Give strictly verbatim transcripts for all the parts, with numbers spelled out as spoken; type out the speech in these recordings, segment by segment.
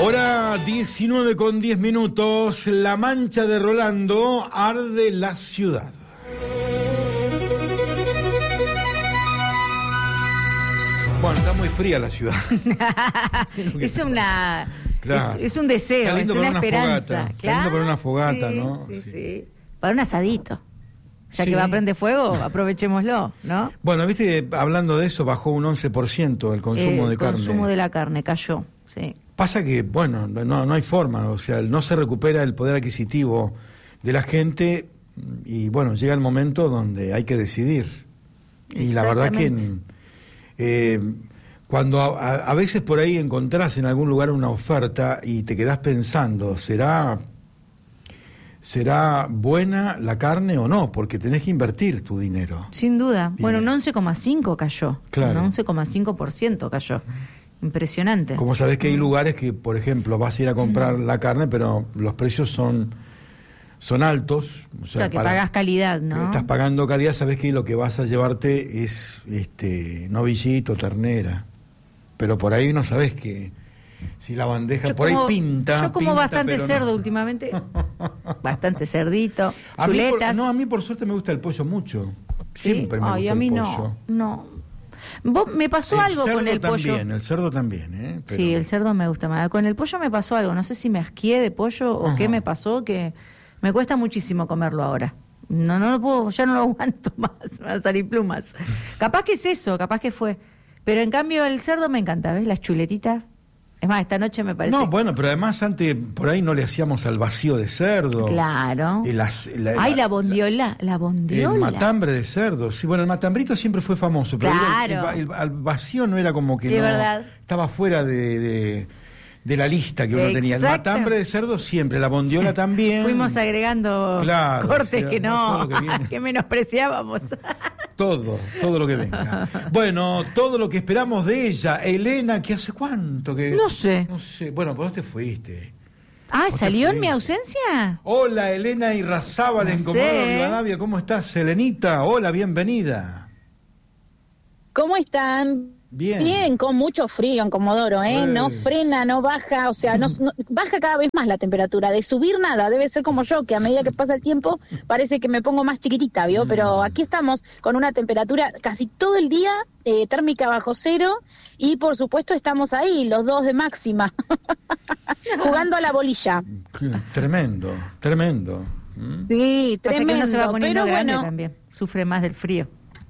Hora diecinueve con diez minutos, La Mancha de Rolando, arde la ciudad. Bueno, está muy fría la ciudad. es una claro. es, es un deseo, es una, una esperanza. Fogata. Claro. Está lindo para una fogata, sí, ¿no? Sí, sí. sí. Para un asadito. Ya sí. que va a prender fuego, aprovechémoslo, ¿no? Bueno, viste, hablando de eso, bajó un once por ciento el consumo eh, de carne. El consumo de la carne cayó, sí. Pasa que, bueno, no, no hay forma, o sea, no se recupera el poder adquisitivo de la gente y, bueno, llega el momento donde hay que decidir. Y la verdad que eh, cuando a, a veces por ahí encontrás en algún lugar una oferta y te quedás pensando, ¿será, será buena la carne o no? Porque tenés que invertir tu dinero. Sin duda. Y, bueno, un once coma cinco cayó. Claro. Un once coma cinco por ciento cayó. Impresionante. Como sabés que hay lugares que, por ejemplo, vas a ir a comprar mm. la carne, pero los precios son, son altos. O sea, claro, que para, pagas calidad, ¿no? Estás pagando calidad, sabés que lo que vas a llevarte es este novillito, ternera. Pero por ahí no sabés que si la bandeja yo por como, ahí pinta. Yo como pinta, bastante cerdo no. últimamente. Bastante cerdito, a chuletas. Mí por, no, a mí por suerte me gusta el pollo mucho. Siempre ¿Sí? me Ay, gusta a mí el no, pollo. no. ¿Vos, me pasó el algo con el pollo. También, el cerdo también, ¿eh? Pero... Sí, el cerdo me gusta más. Con el pollo me pasó algo. No sé si me asqué de pollo o Ajá. qué me pasó, que me cuesta muchísimo comerlo ahora. No, no lo puedo, ya no lo aguanto más, me van a salir plumas. Capaz que es eso, capaz que fue. Pero en cambio el cerdo me encanta, ¿ves? Las chuletitas. Es más, esta noche me parece... No, bueno, pero además antes por ahí no le hacíamos al vacío de cerdo. Claro. Y las, la, Ay, la, la bondiola, la bondiola. El matambre de cerdo. Sí, bueno, el matambrito siempre fue famoso, pero claro. el, el, el, el vacío no era como que sí, no... verdad. Estaba fuera de... de de la lista que uno tenía. El matambre de cerdo siempre, la bondiola también. Fuimos agregando claro, cortes o sea, que no, que, que menospreciábamos. Todo, todo lo que venga. Bueno, todo lo que esperamos de ella. Elena, ¿que hace cuánto que...? No sé. No sé, bueno, pues vos te fuiste. Ah, ¿salió en mi ausencia? Hola, Elena Irrazábal no en Comodoro Rivadavia. ¿Cómo estás, Elenita? Hola, bienvenida. ¿Cómo están? Bien. Bien, con mucho frío en Comodoro, ¿eh? No frena, no baja, o sea, no, no, baja cada vez más la temperatura. De subir nada, debe ser como yo, que a medida que pasa el tiempo parece que me pongo más chiquitita, ¿vio? Pero aquí estamos con una temperatura casi todo el día, eh, térmica bajo cero, y por supuesto estamos ahí, los dos de máxima, jugando a la bolilla. Tremendo, tremendo. Sí, tremendo. Que no se va poniendo pero grande bueno, también, sufre más del frío.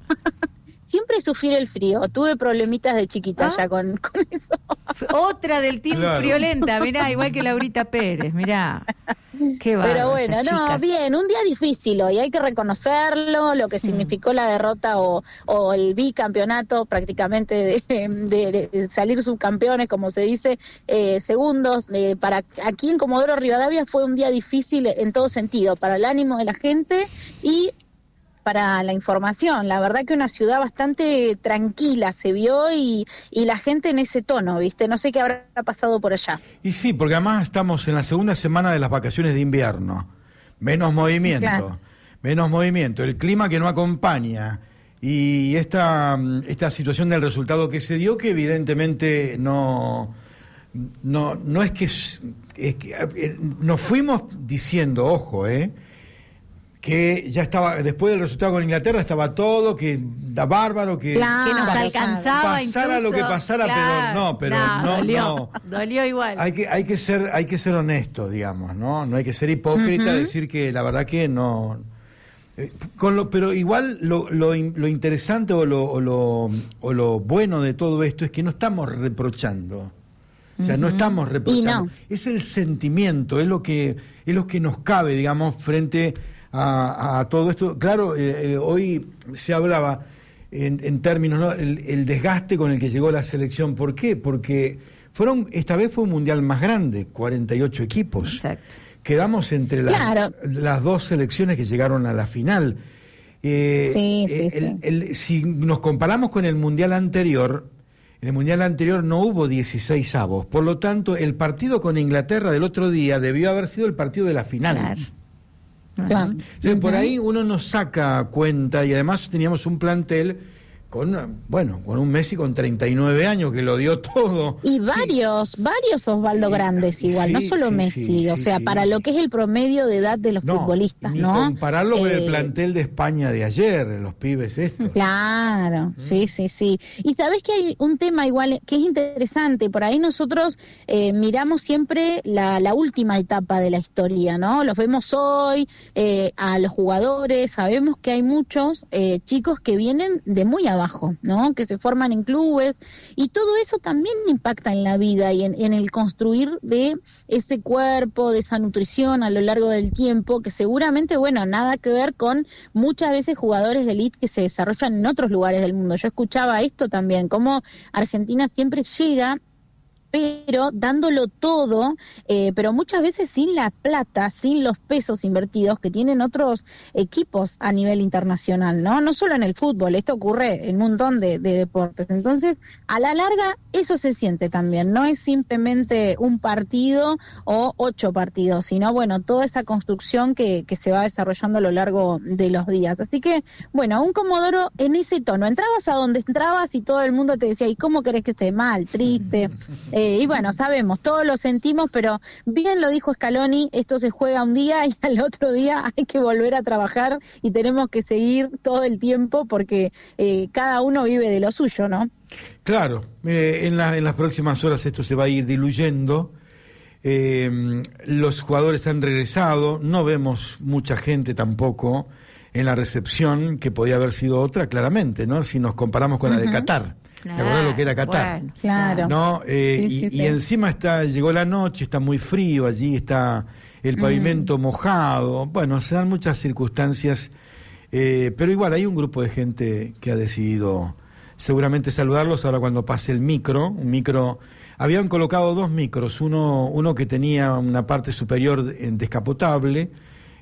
Siempre sufrí el frío, tuve problemitas de chiquita ¿Ah? ya con, con eso. Otra del team claro. friolenta, mirá, igual que Laurita Pérez, mirá. Qué bárbaro, pero bueno, no, chicas. bien, un día difícil hoy, hay que reconocerlo, lo que significó mm. la derrota o, o el bicampeonato prácticamente de, de, de salir subcampeones, como se dice, eh, segundos. Eh, para aquí en Comodoro Rivadavia fue un día difícil en todo sentido, para el ánimo de la gente y para la información. La verdad que una ciudad bastante tranquila se vio y, y la gente en ese tono, ¿viste? No sé qué habrá pasado por allá. Y sí, porque además estamos en la segunda semana de las vacaciones de invierno. Menos movimiento, claro. menos movimiento. El clima que no acompaña y esta, esta situación del resultado que se dio, que evidentemente no... No, no es que... Es que nos fuimos diciendo, ojo, ¿eh? que ya estaba, después del resultado con Inglaterra estaba todo, que da bárbaro, que, claro, que nos alcanzaba pasara incluso, lo que pasara, claro, pero no, pero no, no, dolió, no. Dolió igual. Hay que, hay que ser, hay que ser honesto, digamos, ¿no? No hay que ser hipócrita, uh-huh. decir que la verdad que no. Eh, con lo, pero igual lo, lo, lo interesante o lo, o lo, o lo bueno de todo esto es que no estamos reprochando. O sea, uh-huh. no estamos reprochando. No. Es el sentimiento, es lo que, es lo que nos cabe, digamos, frente A, a todo esto. Claro, eh, eh, hoy se hablaba en, en términos, ¿no? el, el desgaste con el que llegó la selección. ¿Por qué? Porque fueron esta vez fue un mundial más grande, cuarenta y ocho equipos. Exacto. Quedamos entre las, claro. las dos selecciones que llegaron a la final. Eh, sí, sí, el, sí. El, el, si nos comparamos con el mundial anterior, en el mundial anterior no hubo dieciséis avos. Por lo tanto, el partido con Inglaterra del otro día debió haber sido el partido de la final. Claro. Claro. Entonces, por ahí uno nos saca cuenta y además teníamos un plantel con, bueno, con un Messi con treinta y nueve años que lo dio todo. Y varios, sí. varios Osvaldo sí, Grandes igual, sí, no solo sí, Messi, sí, o sea, sí, para sí. lo que es el promedio de edad de los no, futbolistas, ni ¿no? compararlo con eh, el plantel de España de ayer, los pibes estos. Claro, ¿Mm? sí, sí, sí. Y sabés que hay un tema igual que es interesante, por ahí nosotros eh, miramos siempre la, la última etapa de la historia, ¿no? Los vemos hoy, eh, a los jugadores, sabemos que hay muchos eh, chicos que vienen de muy abajo, ¿no? Que se forman en clubes y todo eso también impacta en la vida y en, en el construir de ese cuerpo, de esa nutrición a lo largo del tiempo, que seguramente, bueno, nada que ver con muchas veces jugadores de élite que se desarrollan en otros lugares del mundo. Yo escuchaba esto también, cómo Argentina siempre llega pero dándolo todo, eh, pero muchas veces sin la plata, sin los pesos invertidos que tienen otros equipos a nivel internacional, ¿no? No solo en el fútbol, esto ocurre en un montón de, de deportes. Entonces, a la larga, eso se siente también, no es simplemente un partido o ocho partidos, sino, bueno, toda esa construcción que, que se va desarrollando a lo largo de los días. Así que, bueno, un Comodoro en ese tono, entrabas a donde entrabas y todo el mundo te decía, ¿y cómo querés que esté mal, triste? Eh, y bueno, sabemos, todos lo sentimos, pero bien lo dijo Scaloni, esto se juega un día y al otro día hay que volver a trabajar y tenemos que seguir todo el tiempo porque eh, cada uno vive de lo suyo, ¿no? Claro, eh, en, la, en las próximas horas esto se va a ir diluyendo, eh, los jugadores han regresado, no vemos mucha gente tampoco en la recepción, que podía haber sido otra, claramente, ¿no? Si nos comparamos con uh-huh. la de Qatar. Claro, ¿te acordás lo que era Qatar? Bueno, claro. ¿No? Eh, sí, sí, y, sí. y encima está, llegó la noche, está muy frío allí, está el pavimento mm. mojado. Bueno, se dan muchas circunstancias, eh, pero igual hay un grupo de gente que ha decidido seguramente saludarlos ahora cuando pase el micro. Un micro, habían colocado dos micros, uno, uno que tenía una parte superior descapotable,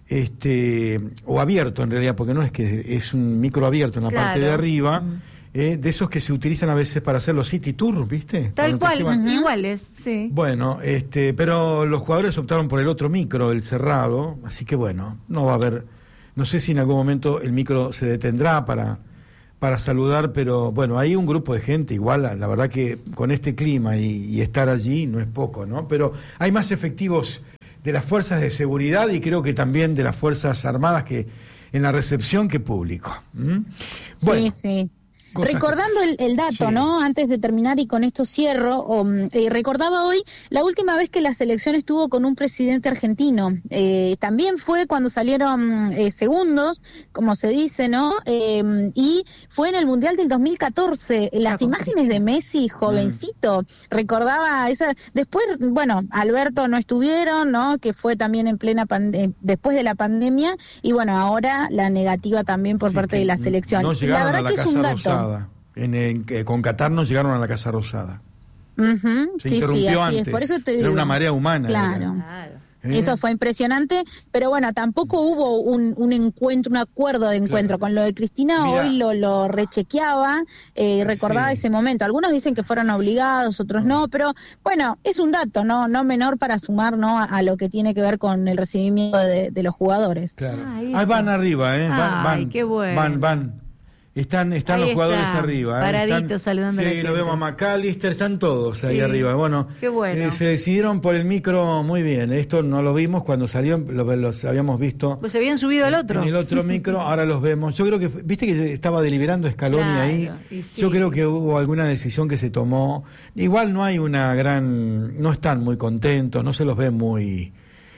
este, o abierto en realidad, porque no es que es un micro abierto en la claro. parte de arriba. Mm. Eh, de esos que se utilizan a veces para hacer los city tours, ¿viste? Tal cual, uh-huh. iguales, sí. Bueno, este, pero los jugadores optaron por el otro micro, el cerrado, así que bueno, no va a haber, no sé si en algún momento el micro se detendrá para, para saludar, pero bueno, hay un grupo de gente, igual, la, la verdad que con este clima y, y estar allí no es poco, ¿no? Pero hay más efectivos de las fuerzas de seguridad y creo que también de las fuerzas armadas que en la recepción que público. ¿Mm? Bueno, sí, sí. Cosas Recordando que... el, el dato, sí. ¿no? Antes de terminar y con esto cierro, um, eh, recordaba hoy la última vez que la selección estuvo con un presidente argentino. Eh, también fue cuando salieron eh, segundos, como se dice, ¿no? Eh, y fue en el Mundial del dos mil catorce. Las imágenes de Messi, jovencito, mm. recordaba esa. Después, bueno, Alberto no estuvieron, ¿no? Que fue también en plena pande- después de la pandemia. Y bueno, ahora la negativa también por sí, parte de la selección. No la verdad a la que es un dato. Rosada. En, en, en, con Qatar no llegaron a la Casa Rosada. Uh-huh. Se sí, interrumpió sí, así antes. Es. Por eso te digo. Era una marea humana. Claro. ¿Eh? Eso fue impresionante, pero bueno, tampoco hubo un, un encuentro, un acuerdo de encuentro. Claro. Con lo de Cristina, Mira, hoy lo, lo rechequeaba y eh, recordaba sí. ese momento. Algunos dicen que fueron obligados, otros no, pero bueno, es un dato, no no menor para sumar, ¿no? a, a lo que tiene que ver con el recibimiento de, de los jugadores. Claro. Ahí ah, van arriba, ¿eh? Van, Ay, van, qué bueno. van, van. Están, están los jugadores está, arriba. ¿eh? Paraditos están, saludando. Sí, lo vemos a McAllister, están todos ahí sí, arriba. Bueno, qué bueno. Eh, se decidieron por el micro muy bien. Esto no lo vimos cuando salieron, los, los habíamos visto. Pues se habían subido al otro. En el otro micro, ahora los vemos. Yo creo que, viste que estaba deliberando Scaloni claro, ahí. Sí. Yo creo que hubo alguna decisión que se tomó. Igual no hay una gran. No están muy contentos, no se los ve muy,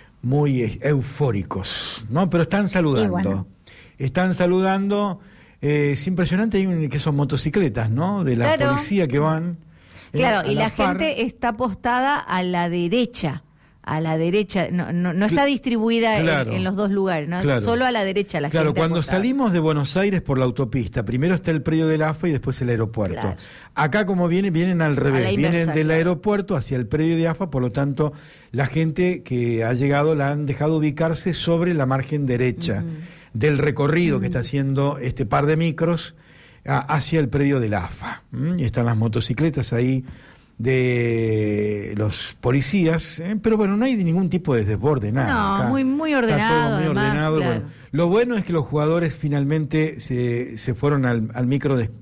muy eufóricos, ¿no? Pero están saludando. Bueno. Están saludando. Eh, es impresionante, hay un, que son motocicletas, ¿no? De la claro. policía que van. Claro, eh, y la, la par. gente está apostada a la derecha, a la derecha, no, no, no está distribuida claro. en, en los dos lugares, no claro. solo a la derecha la claro, gente. Claro, cuando apostada. Salimos de Buenos Aires por la autopista, primero está el predio del A F A y después el aeropuerto. Claro. Acá como vienen, vienen al revés, inversa, vienen del claro. aeropuerto hacia el predio de A F A, por lo tanto, la gente que ha llegado la han dejado ubicarse sobre la margen derecha. Uh-huh. Del recorrido mm. que está haciendo este par de micros a, hacia el predio del A F A. ¿Mm? Y están las motocicletas ahí de los policías, ¿eh? Pero bueno, no hay ningún tipo de desborde, nada. No, acá muy, muy ordenado. Está todo muy además, ordenado. Claro. Bueno, lo bueno es que los jugadores finalmente se, se fueron al, al micro de,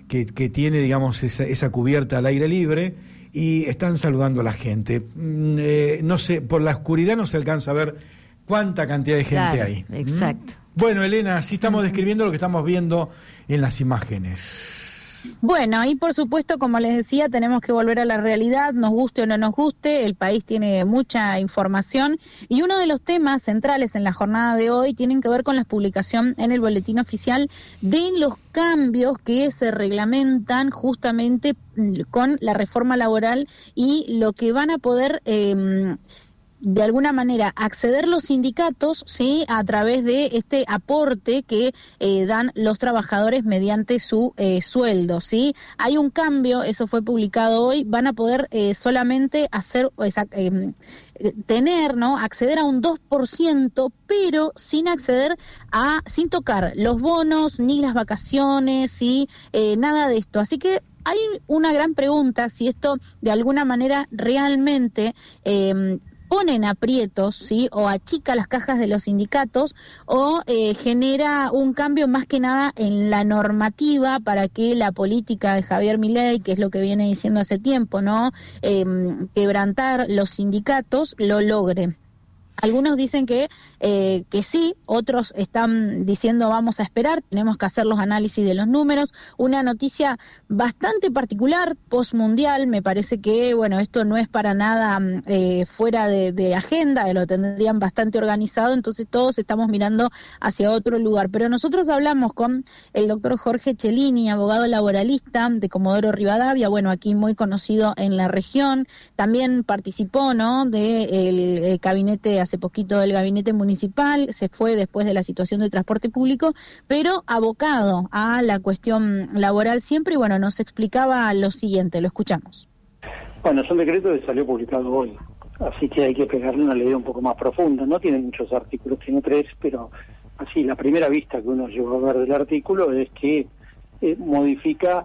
que, que tiene, digamos, esa, esa cubierta al aire libre, y están saludando a la gente. Mm, eh, no sé, por la oscuridad no se alcanza a ver cuánta cantidad de gente claro, hay. Exacto. ¿Mm? Bueno, Elena, sí estamos describiendo lo que estamos viendo en las imágenes. Bueno, y por supuesto, como les decía, tenemos que volver a la realidad, nos guste o no nos guste, el país tiene mucha información y uno de los temas centrales en la jornada de hoy tienen que ver con la publicación en el boletín oficial de los cambios que se reglamentan justamente con la reforma laboral y lo que van a poder... Eh, de alguna manera acceder los sindicatos, sí, a través de este aporte que eh, dan los trabajadores mediante su eh, sueldo, sí. Hay un cambio, eso fue publicado hoy, van a poder eh, solamente hacer esa, eh, tener, ¿no? Acceder a un dos por ciento, pero sin acceder a, sin tocar los bonos ni las vacaciones, sí, eh, nada de esto. Así que hay una gran pregunta si esto de alguna manera realmente eh, ponen aprietos, ¿sí? O achica las cajas de los sindicatos o eh, genera un cambio más que nada en la normativa para que la política de Javier Milei, que es lo que viene diciendo hace tiempo, ¿no? Eh, quebrantar los sindicatos, lo logre. Algunos dicen que, eh, que sí, otros están diciendo vamos a esperar, tenemos que hacer los análisis de los números. Una noticia bastante particular, postmundial, me parece que, bueno, esto no es para nada eh, fuera de, de agenda, lo tendrían bastante organizado, entonces todos estamos mirando hacia otro lugar. Pero nosotros hablamos con el doctor Jorge Cellini, abogado laboralista de Comodoro Rivadavia, bueno, aquí muy conocido en la región, también participó, ¿no?, del eh, gabinete hace poquito del gabinete municipal, se fue después de la situación de transporte público, pero abocado a la cuestión laboral siempre, y bueno, nos explicaba lo siguiente, lo escuchamos. Bueno, es un decreto que salió publicado hoy, así que hay que pegarle una leída un poco más profunda, no tiene muchos artículos, tiene tres, pero así, la primera vista que uno llegó a ver del artículo es que eh, modifica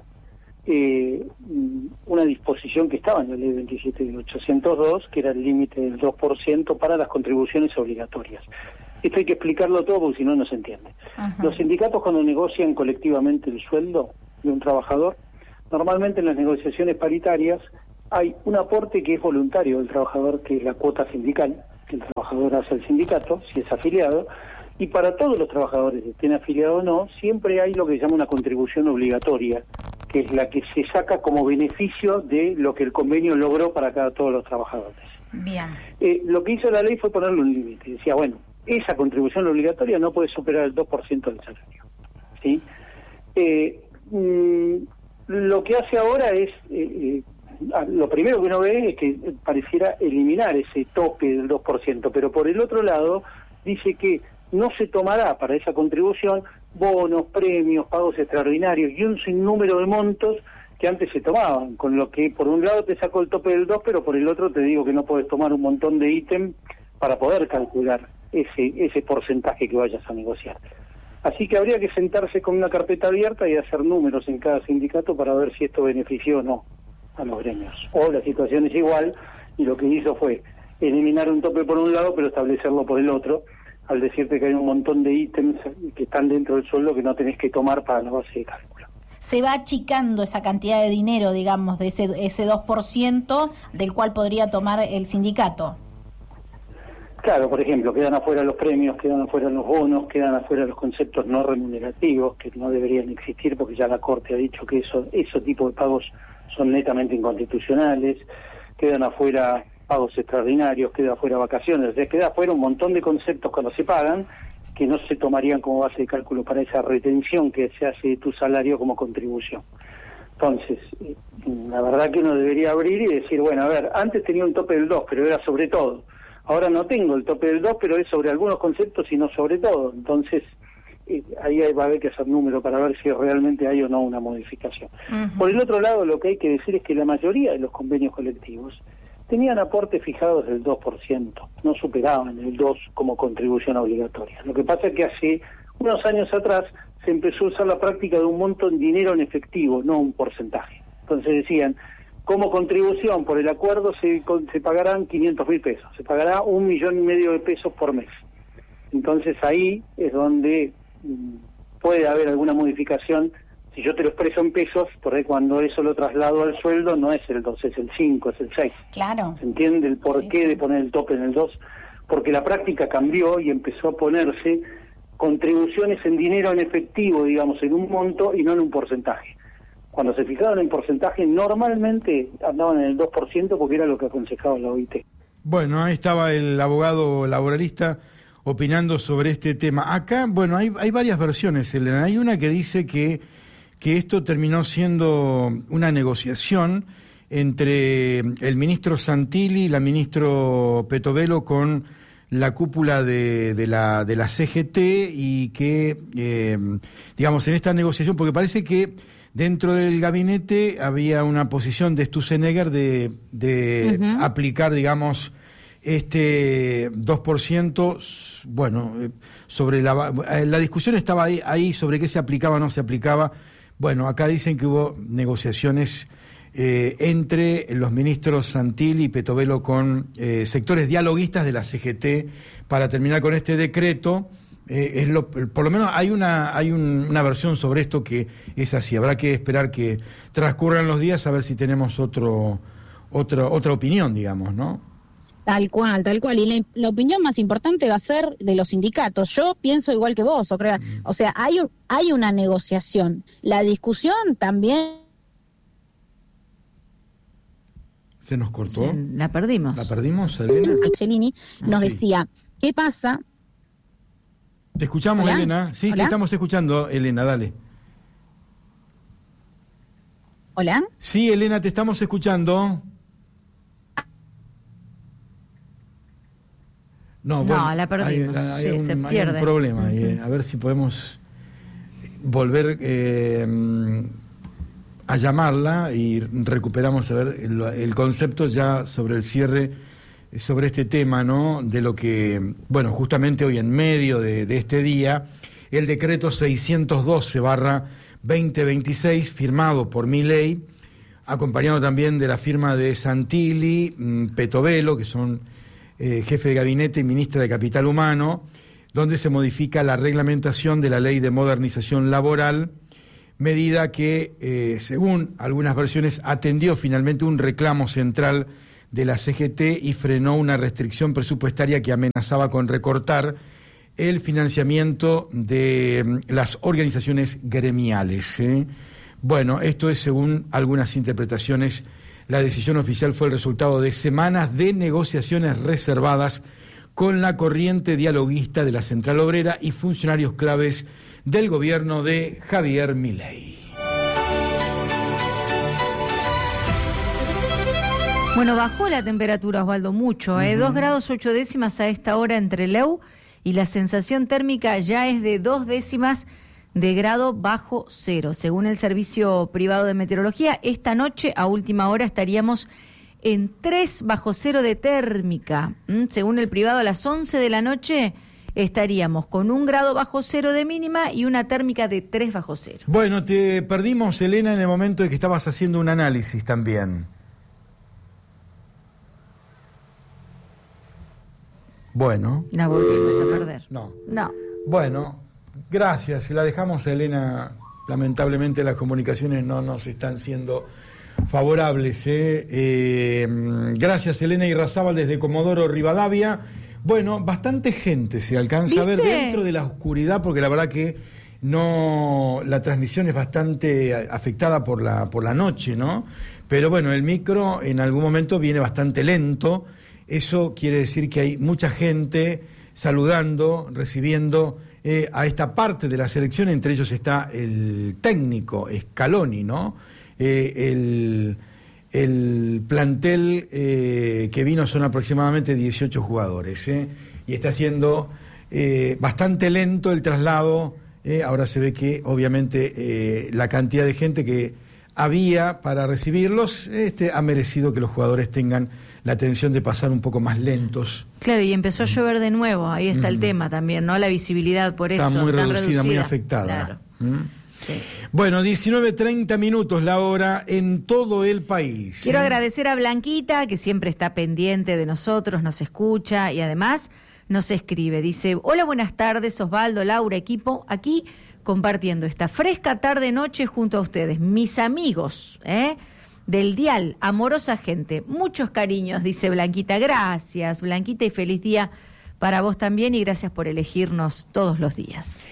Eh, una disposición que estaba en la ley veintisiete mil ochocientos dos, que era el límite del dos por ciento para las contribuciones obligatorias. Esto hay que explicarlo todo porque si no, no se entiende. Ajá. Los sindicatos, cuando negocian colectivamente el sueldo de un trabajador, normalmente en las negociaciones paritarias hay un aporte que es voluntario del trabajador, que es la cuota sindical, que el trabajador hace al sindicato, si es afiliado, y para todos los trabajadores, estén afiliados o no, siempre hay lo que se llama una contribución obligatoria, que es la que se saca como beneficio de lo que el convenio logró para cada todos los trabajadores. Bien. Eh, lo que hizo la ley fue ponerle un límite. Decía, bueno, esa contribución obligatoria no puede superar el dos por ciento del salario, ¿sí? Eh, mm, lo que hace ahora es, eh, eh, lo primero que uno ve es que pareciera eliminar ese tope del dos por ciento, pero por el otro lado dice que no se tomará para esa contribución bonos, premios, pagos extraordinarios y un sinnúmero de montos que antes se tomaban, con lo que por un lado te saco el tope del dos, pero por el otro te digo que no puedes tomar un montón de ítem para poder calcular ese ese porcentaje que vayas a negociar. Así que habría que sentarse con una carpeta abierta y hacer números en cada sindicato para ver si esto benefició o no a los gremios. O la situación es igual y lo que hizo fue eliminar un tope por un lado pero establecerlo por el otro, al decirte que hay un montón de ítems que están dentro del sueldo que no tenés que tomar para la base de cálculo. Se va achicando esa cantidad de dinero, digamos, de ese ese dos por ciento del cual podría tomar el sindicato. Claro, por ejemplo, quedan afuera los premios, quedan afuera los bonos, quedan afuera los conceptos no remunerativos, que no deberían existir porque ya la Corte ha dicho que eso, ese tipo de pagos son netamente inconstitucionales, quedan afuera pagos extraordinarios, queda afuera vacaciones, o sea, queda afuera un montón de conceptos cuando se pagan que no se tomarían como base de cálculo para esa retención que se hace de tu salario como contribución. Entonces, la verdad que uno debería abrir y decir, bueno, a ver, antes tenía un tope del dos, pero era sobre todo. Ahora no tengo el tope del dos, pero es sobre algunos conceptos y no sobre todo. Entonces, eh, ahí va a haber que hacer número para ver si realmente hay o no una modificación. Uh-huh. Por el otro lado, lo que hay que decir es que la mayoría de los convenios colectivos tenían aportes fijados del dos por ciento, no superaban el dos por ciento como contribución obligatoria. Lo que pasa es que hace unos años atrás se empezó a usar la práctica de un monto en dinero en efectivo, no un porcentaje. Entonces decían, como contribución por el acuerdo se, se pagarán quinientos mil pesos, se pagará un millón y medio de pesos por mes. Entonces ahí es donde mmm, puede haber alguna modificación Si yo te lo expreso en pesos, por ahí cuando eso lo traslado al sueldo no es el dos, es el cinco, es el seis. Claro. ¿Se entiende el porqué Sí, sí. de poner el tope en el dos? Porque la práctica cambió y empezó a ponerse contribuciones en dinero en efectivo, digamos, en un monto y no en un porcentaje. Cuando se fijaban en porcentaje, normalmente andaban en el dos por ciento porque era lo que aconsejaba la O I T. Bueno, ahí estaba el abogado laboralista opinando sobre este tema. Acá, bueno, hay, hay varias versiones, Elena. Hay una que dice que, que esto terminó siendo una negociación entre el ministro Santilli y la ministro Petovelo con la cúpula de, de, la, de la C G T y que, eh, digamos, en esta negociación, porque parece que dentro del gabinete había una posición de Sturzenegger de, de uh-huh. aplicar, digamos, este dos por ciento, bueno, sobre la, la discusión estaba ahí, ahí sobre qué se aplicaba o no se aplicaba. Bueno, acá dicen que hubo negociaciones eh, entre los ministros Santilli y Petovelo con eh, sectores dialoguistas de la C G T para terminar con este decreto. Eh, es lo, por lo menos hay una hay un, una versión sobre esto que es así. Habrá que esperar que transcurran los días a ver si tenemos otro, otro otra opinión, digamos, ¿no? Tal cual, tal cual. Y la, la opinión más importante va a ser de los sindicatos. Yo pienso igual que vos, o, crea, mm. o sea, hay un, hay una negociación. La discusión también. Se nos cortó. Sí, la perdimos. La perdimos, Elena. Cellini nos sí. decía, ¿qué pasa? Te escuchamos, ¿Hola? Elena. Sí, ¿Hola? Te estamos escuchando, Elena, dale. ¿Hola? Sí, Elena, te estamos escuchando. No, no bueno, la perdimos. Hay, hay sí, un, se hay pierde. un problema. Uh-huh. eh, a ver si podemos volver eh, a llamarla y recuperamos a ver el, el concepto ya sobre el cierre, sobre este tema, ¿no? De lo que, bueno, justamente hoy en medio de, de este día, el decreto seiscientos doce barra veinte veintiséis, firmado por Milei, acompañado también de la firma de Santilli, Petovelo, que son eh, jefe de gabinete y ministra de Capital Humano, donde se modifica la reglamentación de la Ley de Modernización Laboral, medida que, eh, según algunas versiones, atendió finalmente un reclamo central de la C G T y frenó una restricción presupuestaria que amenazaba con recortar el financiamiento de las organizaciones gremiales. ¿eh? Bueno, esto es según algunas interpretaciones. La decisión oficial fue el resultado de semanas de negociaciones reservadas con la corriente dialoguista de la Central Obrera y funcionarios claves del gobierno de Javier Milei. Bueno, bajó la temperatura, Osvaldo, mucho, ¿eh? dos grados ocho décimas a esta hora en Trelew y la sensación térmica ya es de dos décimas de grado bajo cero. Según el Servicio Privado de Meteorología, esta noche a última hora estaríamos en tres bajo cero de térmica. ¿Mm? Según el privado, a las once de la noche estaríamos con un grado bajo cero de mínima y una térmica de tres bajo cero. Bueno, te perdimos, Elena, en el momento de que estabas haciendo un análisis también. Bueno. La volvimos a perder. No. No. Bueno, gracias. La dejamos a Elena. Lamentablemente las comunicaciones no nos están siendo favorables. ¿eh? Eh, gracias, Elena Irrazábal desde Comodoro Rivadavia. Bueno, bastante gente se alcanza ¿Viste? a ver dentro de la oscuridad, porque la verdad que no, la transmisión es bastante afectada por la, por la noche, ¿no? Pero bueno, el micro en algún momento viene bastante lento. Eso quiere decir que hay mucha gente saludando, recibiendo eh, a esta parte de la selección. Entre ellos está el técnico Scaloni, ¿no? Eh, el, el plantel eh, que vino son aproximadamente dieciocho jugadores, ¿eh? Y está siendo eh, bastante lento el traslado. Eh, ahora se ve que obviamente eh, la cantidad de gente que había para recibirlos este, ha merecido que los jugadores tengan la atención de pasar un poco más lentos. Claro, y empezó a llover de nuevo, ahí está mm. el tema también, ¿no? La visibilidad, por eso. Está muy reducida, reducida, muy afectada. Claro. ¿Mm? Sí. Bueno, diecinueve treinta minutos la hora en todo el país. Quiero ¿eh? agradecer a Blanquita, que siempre está pendiente de nosotros, nos escucha y además nos escribe. Dice, hola, buenas tardes, Osvaldo, Laura, equipo, aquí compartiendo esta fresca tarde-noche junto a ustedes, mis amigos, ¿eh? Del dial, amorosa gente. Muchos cariños, dice Blanquita. Gracias, Blanquita, y feliz día para vos también, y gracias por elegirnos todos los días.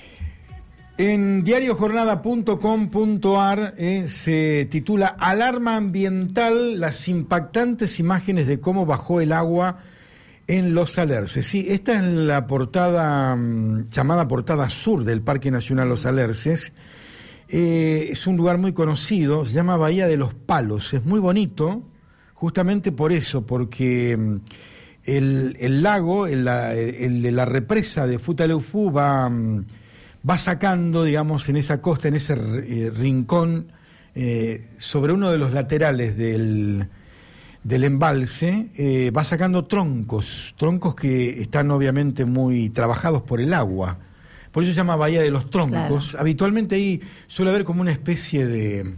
En diario jornada punto com punto ar eh, se titula Alarma ambiental, las impactantes imágenes de cómo bajó el agua en Los Alerces. Sí, esta es la portada, mmm, llamada portada sur del Parque Nacional Los Alerces. Eh, es un lugar muy conocido, se llama Bahía de los Palos. Es muy bonito, justamente por eso, porque mmm, el, el lago, el, el de la represa de Futaleufú va... Mmm, va sacando, digamos, en esa costa, en ese eh, rincón, eh, sobre uno de los laterales del, del embalse, eh, va sacando troncos, troncos que están obviamente muy trabajados por el agua. Por eso se llama Bahía de los Troncos. Claro. Habitualmente ahí suele haber como una especie de,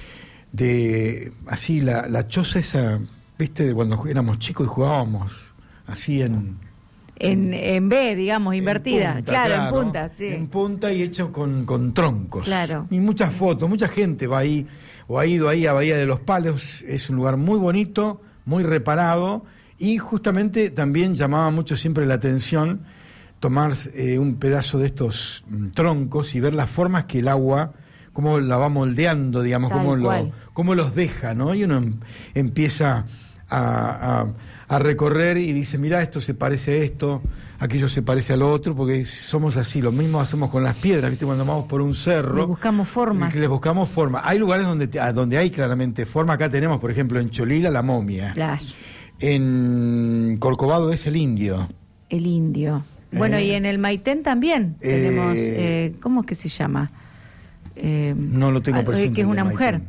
de así, la, la choza esa, viste, de cuando éramos chicos y jugábamos así en... En, en B, digamos, invertida, en punta, claro, claro, en punta, sí. En punta y hecho con, con troncos. Claro. Y muchas fotos, mucha gente va ahí, o ha ido ahí a Bahía de los Palos. Es un lugar muy bonito, muy reparado, y justamente también llamaba mucho siempre la atención tomar eh, un pedazo de estos mm, troncos y ver las formas que el agua, cómo la va moldeando, digamos, cómo, lo, cómo los deja, ¿no? Y uno em, empieza a... a a recorrer y dice, mira, esto se parece a esto, aquello se parece al otro, porque somos así, lo mismo hacemos con las piedras, ¿viste? Cuando vamos por un cerro... Le buscamos formas. Les buscamos formas. Hay lugares donde, donde hay claramente forma. Acá tenemos, por ejemplo, en Cholila, la momia. Claro. En Corcovado es el indio. El indio. Bueno, eh, y en el Maitén también eh, tenemos... Eh, ¿Cómo es que se llama? Eh, no lo tengo presente. Que es una mujer.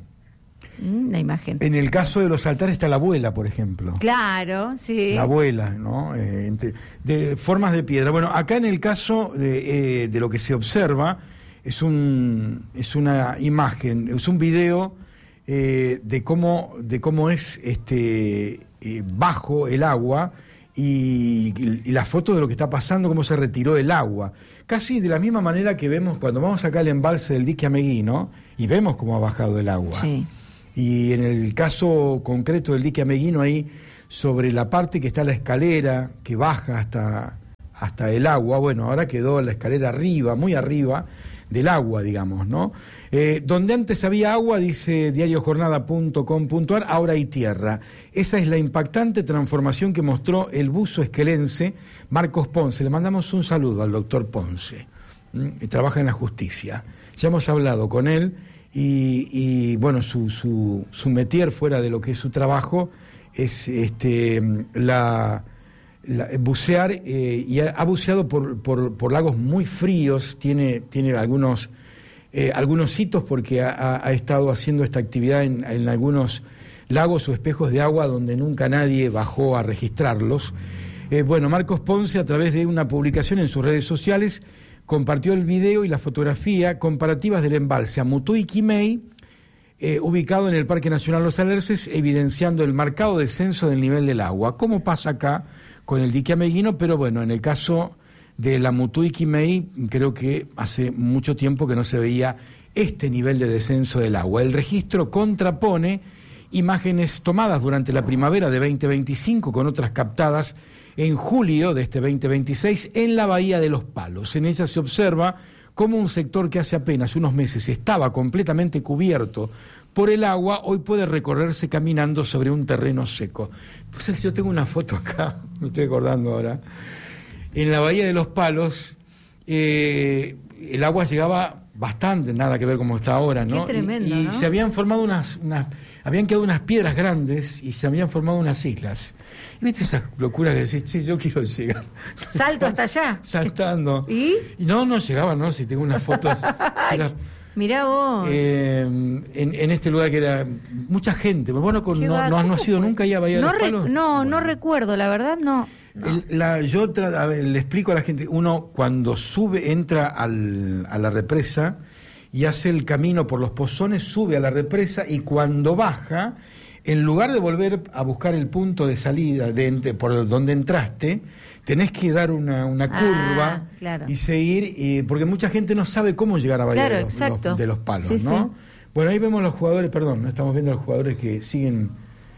La imagen. En el caso de los altares está la abuela, por ejemplo. Claro, sí. La abuela, ¿no? Eh, entre, de formas de piedra. Bueno, acá en el caso de, eh, de lo que se observa, es un es una imagen, es un video eh, de cómo de cómo es este eh, bajo el agua y, y la foto de lo que está pasando, cómo se retiró el agua. Casi de la misma manera que vemos cuando vamos acá al embalse del dique Ameguino y vemos cómo ha bajado el agua. Sí. Y en el caso concreto del dique Ameguino, ahí sobre la parte que está la escalera que baja hasta, hasta el agua, bueno, ahora quedó la escalera arriba, muy arriba del agua, digamos, ¿no? Eh, donde antes había agua, dice diario jornada punto com punto ar, ahora hay tierra. Esa es la impactante transformación que mostró el buzo esquelense Marcos Ponce. Le mandamos un saludo al doctor Ponce, que trabaja en la justicia. Ya hemos hablado con él. Y, y bueno, su, su, su métier, fuera de lo que es su trabajo, es este la, la bucear, eh, y ha, ha buceado por, por, por lagos muy fríos, tiene, tiene algunos, eh, algunos hitos porque ha, ha estado haciendo esta actividad en, en algunos lagos o espejos de agua donde nunca nadie bajó a registrarlos. Eh, bueno, Marcos Ponce, a través de una publicación en sus redes sociales, compartió el video y la fotografía comparativas del embalse Amutuy Quimei, eh, ubicado en el Parque Nacional Los Alerces, evidenciando el marcado descenso del nivel del agua. ¿Cómo pasa acá con el dique Ameguino? Pero bueno, en el caso de la Amutuy Quimei, creo que hace mucho tiempo que no se veía este nivel de descenso del agua. El registro contrapone imágenes tomadas durante la primavera de veinte veinticinco con otras captadas en julio de este veinte veintiséis en la Bahía de los Palos. En ella se observa cómo un sector que hace apenas unos meses estaba completamente cubierto por el agua, hoy puede recorrerse caminando sobre un terreno seco. Pues yo tengo una foto acá, me estoy acordando ahora. En la Bahía de los Palos, eh, el agua llegaba bastante, nada que ver como está ahora, ¿no? Qué tremendo, y, y ¿no? se habían formado unas, unas, habían quedado unas piedras grandes y se habían formado unas islas. ¿Y viste esas locuras que decís, che, yo quiero llegar? Salto hasta allá. Saltando. ¿Y? Y no, no llegaba, ¿no? Si tengo unas fotos. Era, mirá vos. Eh, en, en este lugar que era mucha gente. Bueno, con, no, no, no has ido nunca ahí a Bahía no de los Palos. No, bueno. no recuerdo, la verdad, no. no. El, la, yo tra- a ver, le explico a la gente, uno cuando sube, entra al, a la represa y hace el camino por los pozones, sube a la represa y cuando baja, en lugar de volver a buscar el punto de salida de, de, por donde entraste, tenés que dar una, una curva ah, claro. y seguir, y, porque mucha gente no sabe cómo llegar a Bahía claro, de, los, exacto. los, de los Palos, sí, ¿no? Sí. Bueno, ahí vemos los jugadores, perdón, no estamos viendo a los jugadores que siguen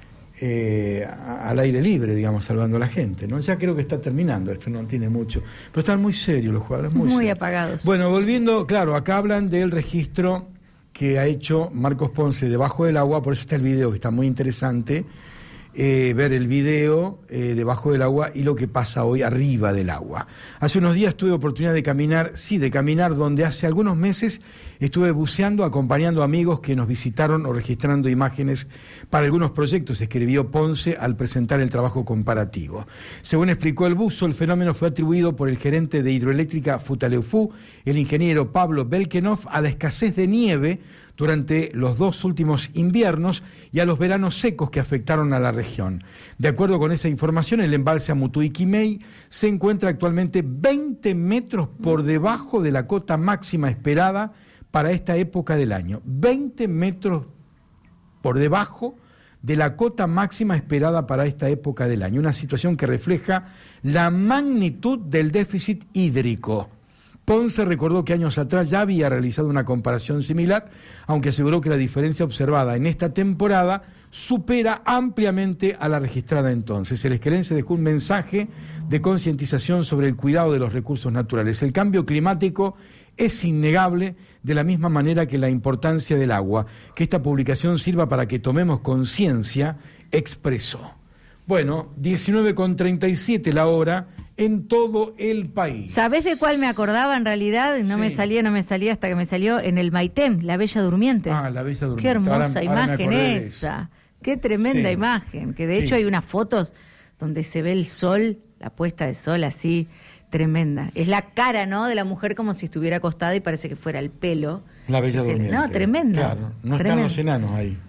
eh, a, al aire libre, digamos, salvando a la gente, ¿no? Ya creo que está terminando, esto no tiene mucho, pero están muy serios los jugadores, muy, muy serios. apagados. Bueno, volviendo, claro, acá hablan del registro que ha hecho Marcos Ponce debajo del agua, por eso está el video, que está muy interesante, eh, ver el video eh, debajo del agua y lo que pasa hoy arriba del agua. Hace unos días tuve oportunidad de caminar, sí, de caminar donde hace algunos meses estuve buceando, acompañando amigos que nos visitaron o registrando imágenes para algunos proyectos, escribió Ponce al presentar el trabajo comparativo. Según explicó el buzo, el fenómeno fue atribuido por el gerente de Hidroeléctrica Futaleufú, el ingeniero Pablo Belkenov, a la escasez de nieve durante los dos últimos inviernos y a los veranos secos que afectaron a la región. De acuerdo con esa información, el embalse Amutuy-Quimei se encuentra actualmente veinte metros por debajo de la cota máxima esperada para esta época del año. veinte metros por debajo de la cota máxima esperada para esta época del año. Una situación que refleja la magnitud del déficit hídrico. Ponce recordó que años atrás ya había realizado una comparación similar, aunque aseguró que la diferencia observada en esta temporada supera ampliamente a la registrada entonces. El esquelense dejó un mensaje de concientización sobre el cuidado de los recursos naturales. El cambio climático es innegable, de la misma manera que la importancia del agua. Que esta publicación sirva para que tomemos conciencia, expresó. Bueno, diecinueve con treinta y siete la hora en todo el país. ¿Sabés de cuál me acordaba en realidad? No Sí. me salía, no me salía hasta que me salió en el Maitem, La Bella Durmiente. Ah, La Bella Durmiente. Qué hermosa Ahora- ahora me imagen acordé de esa. Qué tremenda Sí. imagen. Que de Sí. hecho hay unas fotos donde se ve el sol, la puesta de sol así, tremenda. Es la cara, ¿no?, de la mujer como si estuviera acostada y parece que fuera el pelo. La Bella Se- Durmiente. No, tremenda. Claro, no tremenda. están los enanos ahí.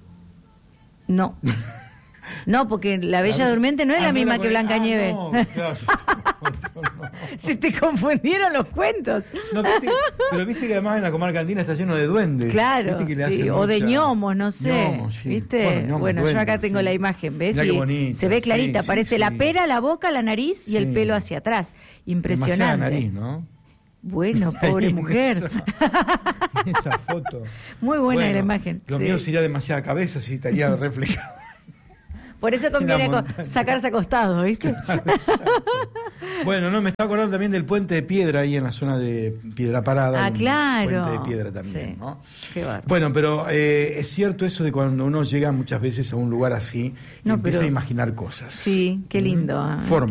No. No, porque la Bella Ah, Durmiente no es ah, la misma la que con- Blancanieves. ah, no, claro. No. Se te confundieron los cuentos. No, viste, pero viste que además en la comarca andina está lleno de duendes. Claro, Viste que le sí, hacen o de mucha- ñomos, no sé. Ñomos, sí. ¿Viste? Bueno, ñomos, Bueno, yo duendes, acá tengo sí. la imagen, ¿ves? Mirá qué Y bonita, se ve clarita, sí, parece sí, la sí. pera, la boca, la nariz y el Sí. pelo hacia atrás. Demasiada Impresionante. nariz, ¿no? Bueno, pobre Ahí en mujer. Esa, en esa foto. Muy buena Bueno, la imagen. Lo sí. mío sería demasiada cabeza si estaría reflejado. Por eso conviene la co- montaña. sacarse acostado, ¿viste? Exacto. Bueno, no, me estaba acordando también del puente de piedra ahí en la zona de Piedra Parada. Ah, un claro. Puente de piedra también, Sí. ¿no? Qué bárbaro. Bueno, pero eh, es cierto eso de cuando uno llega muchas veces a un lugar así y No, empieza pero- a imaginar cosas. Sí, qué lindo. ah. Forma.